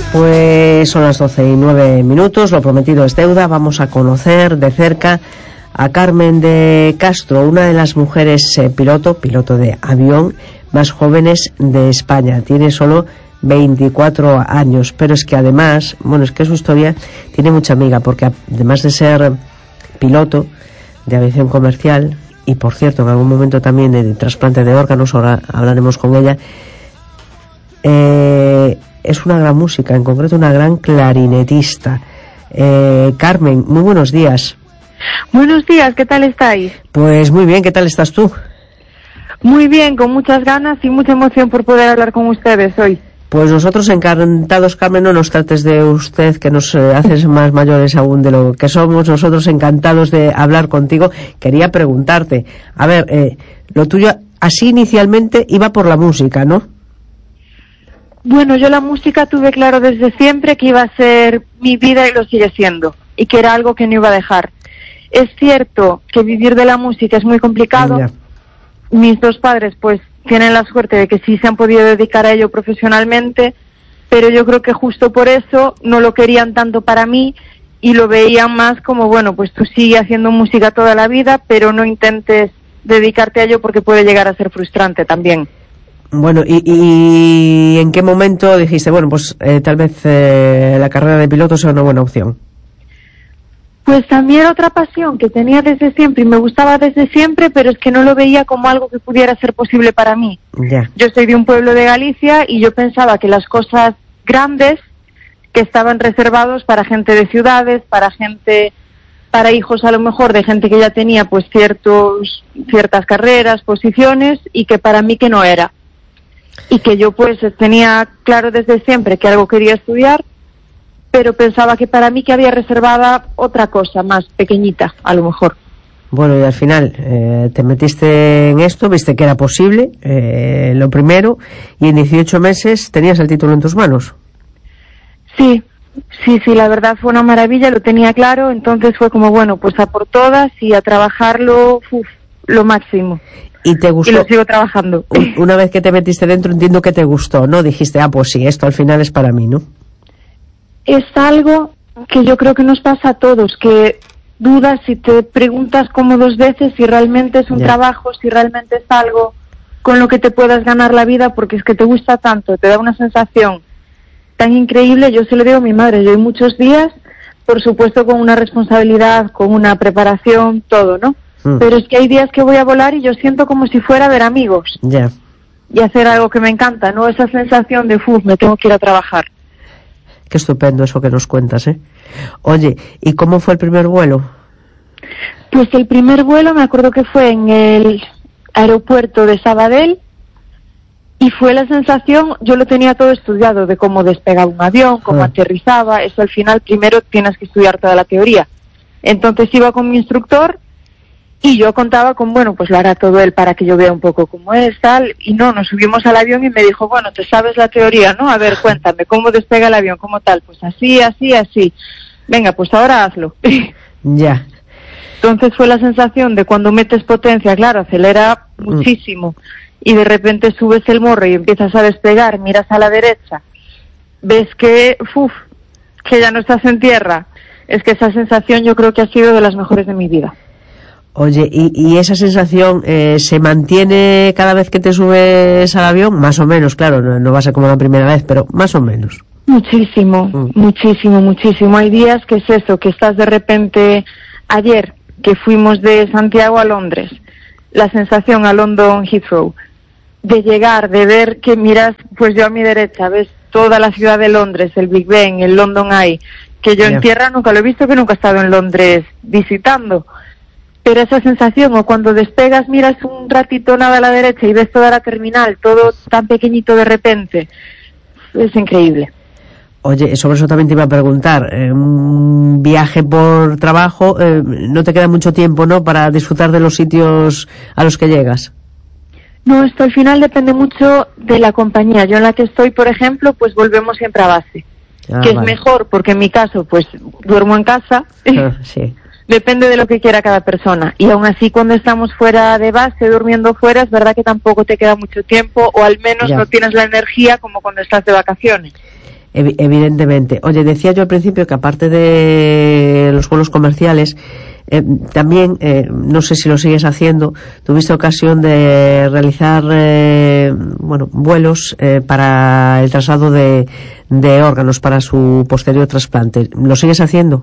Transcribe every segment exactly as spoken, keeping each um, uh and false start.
Pues son las doce y nueve minutos, lo prometido es deuda. Vamos a conocer de cerca a Carmen de Castro, una de las mujeres eh, piloto, piloto de avión más jóvenes de España. Tiene solo veinticuatro años, pero es que además, bueno, es que su historia tiene mucha amiga, porque además de ser piloto de aviación comercial, y por cierto, en algún momento también de trasplante de órganos, ahora hablaremos con ella, eh, es una gran música, en concreto una gran clarinetista. Eh, Carmen, muy buenos días. Buenos días, ¿qué tal estáis? Pues muy bien, ¿qué tal estás tú? Muy bien, con muchas ganas y mucha emoción por poder hablar con ustedes hoy. Pues nosotros encantados, Carmen, no nos trates de usted, que nos eh, haces más mayores aún de lo que somos. Nosotros encantados de hablar contigo. Quería preguntarte, a ver, eh, lo tuyo así inicialmente iba por la música, ¿no? Bueno, yo la música tuve claro desde siempre que iba a ser mi vida y lo sigue siendo, y que era algo que no iba a dejar. Es cierto que vivir de la música es muy complicado. Ya. Mis dos padres pues tienen la suerte de que sí se han podido dedicar a ello profesionalmente, pero yo creo que justo por eso no lo querían tanto para mí y lo veían más como, bueno, pues tú sigue haciendo música toda la vida, pero no intentes dedicarte a ello porque puede llegar a ser frustrante también. Bueno, ¿y, y en qué momento dijiste, bueno, pues eh, tal vez eh, la carrera de piloto sea una buena opción? Pues también era otra pasión que tenía desde siempre y me gustaba desde siempre, pero es que no lo veía como algo que pudiera ser posible para mí. Ya. Yo soy de un pueblo de Galicia y yo pensaba que las cosas grandes que estaban reservados para gente de ciudades, para gente, para hijos a lo mejor de gente que ya tenía pues ciertos, ciertas carreras, posiciones, y que para mí que no era. Y que yo pues tenía claro desde siempre que algo quería estudiar, pero pensaba que para mí que había reservada otra cosa más pequeñita, a lo mejor. Bueno, y al final eh, te metiste en esto, viste que era posible, eh, lo primero, y en dieciocho meses tenías el título en tus manos. Sí, sí, sí, la verdad fue una maravilla, lo tenía claro, entonces fue como, bueno, pues a por todas y a trabajarlo, uf, lo máximo. ¿Y te gustó? Y lo sigo trabajando. Una vez que te metiste dentro, entiendo que te gustó, ¿no? Dijiste, ah, pues sí, esto al final es para mí, ¿no? Es algo que yo creo que nos pasa a todos, que dudas y te preguntas como dos veces si realmente es un Ya. trabajo, si realmente es algo con lo que te puedas ganar la vida, porque es que te gusta tanto, te da una sensación tan increíble. Yo se lo digo a mi madre, yo hay muchos días, por supuesto con una responsabilidad, con una preparación, todo, ¿no? Mm. Pero es que hay días que voy a volar y yo siento como si fuera a ver amigos. Ya. Y hacer algo que me encanta, ¿no? Esa sensación de, uff, me tengo que ir a trabajar. Qué estupendo eso que nos cuentas, ¿eh? Oye, ¿y cómo fue el primer vuelo? Pues el primer vuelo me acuerdo que fue en el aeropuerto de Sabadell y fue la sensación, yo lo tenía todo estudiado, de cómo despegaba un avión, cómo ah. aterrizaba, eso al final primero tienes que estudiar toda la teoría. Entonces iba con mi instructor y yo contaba con, bueno, pues lo hará todo él para que yo vea un poco cómo es, tal, y no, nos subimos al avión y me dijo, bueno, te sabes la teoría, ¿no? A ver, cuéntame, ¿cómo despega el avión? ¿Cómo tal? Pues así, así, así. Venga, pues ahora hazlo. Ya. Entonces fue la sensación de cuando metes potencia, claro, acelera muchísimo, mm. y de repente subes el morro y empiezas a despegar, miras a la derecha, ves que, uff, que ya no estás en tierra. Es que esa sensación yo creo que ha sido de las mejores de mi vida. Oye, ¿y, y esa sensación eh, se mantiene cada vez que te subes al avión? Más o menos, claro, no, no va a ser como la primera vez, pero más o menos. Muchísimo, mm. muchísimo, muchísimo. Hay días que es eso, que estás de repente, ayer que fuimos de Santiago a Londres, la sensación a London Heathrow, de llegar, de ver que miras, pues yo a mi derecha, ves toda la ciudad de Londres, el Big Ben, el London Eye, que yo yeah. en tierra nunca lo he visto, que nunca he estado en Londres visitando. Pero esa sensación, o cuando despegas, miras un ratito nada a la derecha y ves toda la terminal, todo tan pequeñito de repente, es increíble. Oye, sobre eso también te iba a preguntar, eh, un viaje por trabajo, eh, no te queda mucho tiempo, ¿no?, para disfrutar de los sitios a los que llegas. No, esto al final depende mucho de la compañía. Yo en la que estoy, por ejemplo, pues volvemos siempre a base, ah, que vale. es mejor, porque en mi caso, pues duermo en casa. Ah, sí. Depende de lo que quiera cada persona. Y aún así, cuando estamos fuera de base, durmiendo fuera, es verdad que tampoco te queda mucho tiempo, o al menos ya. no tienes la energía como cuando estás de vacaciones. Ev- evidentemente. Oye, decía yo al principio que aparte de los vuelos comerciales, eh, también, eh, no sé si lo sigues haciendo, tuviste ocasión de realizar, eh, bueno, vuelos eh, para el traslado de, de órganos para su posterior trasplante. ¿Lo sigues haciendo?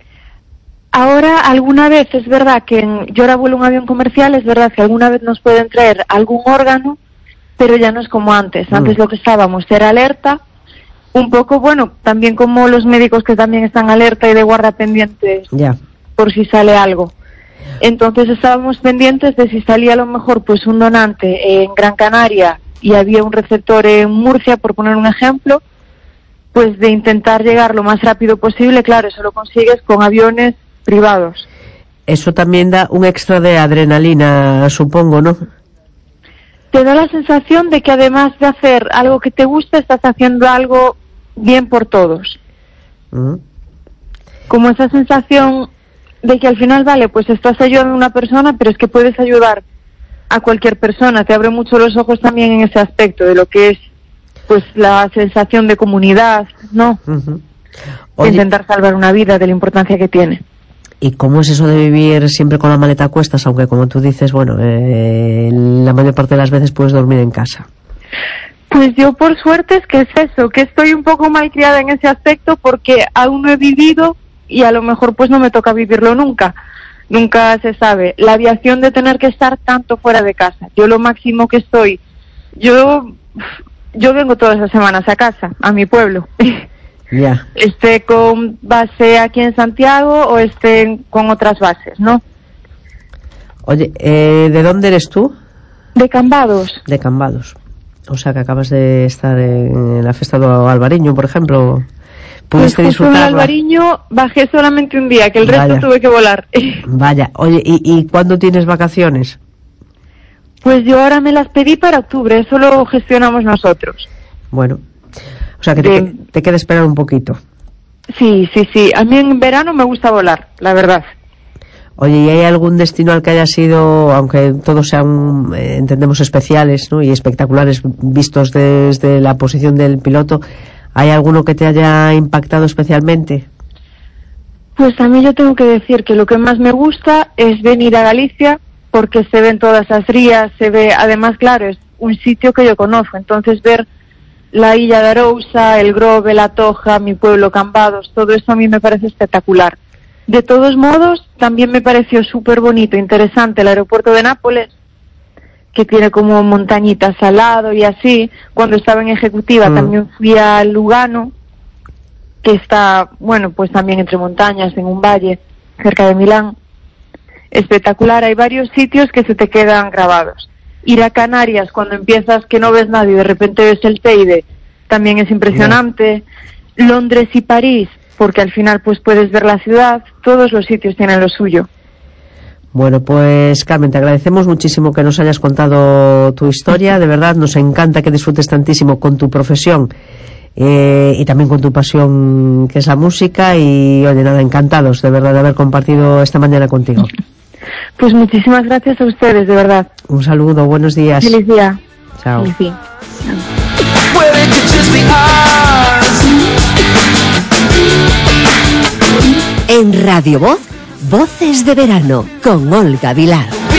Ahora, alguna vez, es verdad que en, yo ahora vuelo un avión comercial, es verdad que alguna vez nos pueden traer algún órgano, pero ya no es como antes. Antes mm. lo que estábamos era alerta, un poco, bueno, también como los médicos que también están alerta y de guarda pendientes yeah. por si sale algo. Entonces estábamos pendientes de si salía a lo mejor pues un donante en Gran Canaria y había un receptor en Murcia, por poner un ejemplo, pues de intentar llegar lo más rápido posible. Claro, eso lo consigues con aviones privados. Eso también da un extra de adrenalina, supongo, ¿no? Te da la sensación de que además de hacer algo que te gusta, estás haciendo algo bien por todos. Uh-huh. Como esa sensación de que al final, vale, pues estás ayudando a una persona, pero es que puedes ayudar a cualquier persona. Te abre mucho los ojos también en ese aspecto de lo que es pues la sensación de comunidad, ¿no? Uh-huh. Oye, intentar salvar una vida, de la importancia que tiene. ¿Y cómo es eso de vivir siempre con la maleta a cuestas? Aunque, como tú dices, bueno, eh, la mayor parte de las veces puedes dormir en casa. Pues yo, por suerte, es que es eso, que estoy un poco malcriada en ese aspecto porque aún no he vivido y a lo mejor pues no me toca vivirlo nunca. Nunca se sabe. La aviación de tener que estar tanto fuera de casa. Yo lo máximo que estoy... Yo, yo vengo todas las semanas a casa, a mi pueblo. Yeah. Esté con base aquí en Santiago o esté con otras bases, ¿no? Oye, eh, ¿de dónde eres tú? De Cambados. De Cambados. O sea, que acabas de estar en la fiesta de Albariño, por ejemplo. ¿Pudiste pues disfrutarla? En Albariño bajé solamente un día, que el resto Vaya. tuve que volar. Vaya. Oye, ¿y, ¿y cuándo tienes vacaciones? Pues yo ahora me las pedí para octubre, eso lo gestionamos nosotros. Bueno. O sea, que te, de... te queda esperar un poquito. Sí, sí, sí. A mí en verano me gusta volar, la verdad. Oye, ¿y hay algún destino al que haya sido, aunque todos sean, eh, entendemos, especiales, ¿no?, y espectaculares vistos desde la posición del piloto, ¿hay alguno que te haya impactado especialmente? Pues a mí yo tengo que decir que lo que más me gusta es venir a Galicia, porque se ven todas las rías, se ve, además, claro, es un sitio que yo conozco, entonces ver la Illa de Arousa, el Grove, la Toja, mi pueblo Cambados, todo eso a mí me parece espectacular. De todos modos, también me pareció súper bonito, interesante el aeropuerto de Nápoles, que tiene como montañitas al lado y así. Cuando estaba en ejecutiva mm. también fui a Lugano, que está, bueno, pues también entre montañas, en un valle, cerca de Milán. Espectacular, hay varios sitios que se te quedan grabados. Ir a Canarias cuando empiezas que no ves nadie y de repente ves el Teide, también es impresionante. Yeah. Londres y París, porque al final pues puedes ver la ciudad, todos los sitios tienen lo suyo. Bueno, pues Carmen, te agradecemos muchísimo que nos hayas contado tu historia, de verdad nos encanta que disfrutes tantísimo con tu profesión eh, y también con tu pasión que es la música y oye, nada, encantados de verdad de haber compartido esta mañana contigo. Pues muchísimas gracias a ustedes, de verdad. Un saludo, buenos días. Feliz día. Chao. Feliz día. En Radio Voz, Voces de Verano, con Olga Vilar.